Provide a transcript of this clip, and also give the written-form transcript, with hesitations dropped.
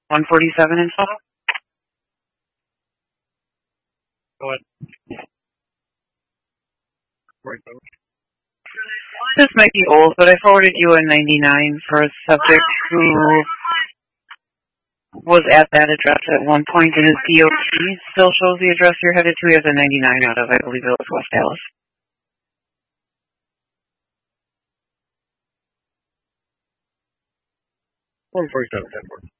147 in total? Go ahead. This might be old, but I forwarded you a 99 for a subject who was at that address at one point, and his DOT still shows the address you're headed to. He has a 99 out of, I believe it was West Dallas. $147.10.